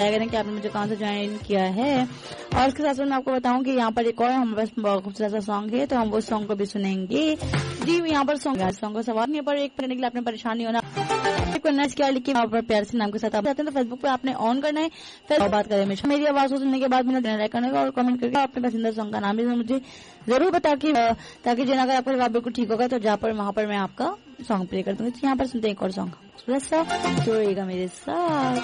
करें कि आपने मुझे कहाँ से ज्वाइन किया है। और इसके साथ साथ मैं आपको बताऊं कि यहाँ पर एक और हमारे पास बहुत खूबसूरत सा सॉन्ग है, तो हम वो सॉन्ग को भी सुनेंगे। जी यहाँ पर सॉन्ग को सवाल नहीं पर एक करने के लिए आपने परेशानी होना क्या लिखिए वहाँ पर प्यार से नाम के साथ आप चाहते हैं तो फेसबुक पे आपने ऑन करना है, फिर बात करें हमेशा मेरी आवाज को सुनने के बाद मैंने लाइक करने का और कमेंट करके अपने पसंदीदा सॉन्ग का नाम भी मुझे जरूर बता कि ताकि जिन अगर आपका जवाब बिल्कुल ठीक होगा तो जहाँ पर वहाँ पर मैं आपका सॉन्ग प्ले कर दूंगी। यहाँ पर सुनते हैं एक और सॉन्ग, तो रहेगा मेरे साथ।